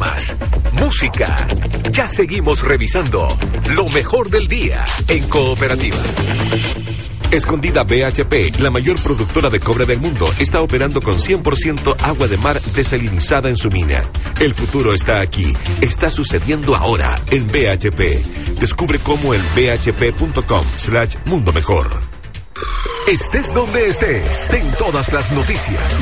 temas, música. Ya seguimos revisando lo mejor del día en Cooperativa. Escondida BHP, la mayor productora de cobre del mundo, está operando con 100% agua de mar desalinizada en su mina. El futuro está aquí, está sucediendo ahora en BHP. Descubre cómo en bhp.com/mundo mejor. Estés donde estés, ten todas las noticias,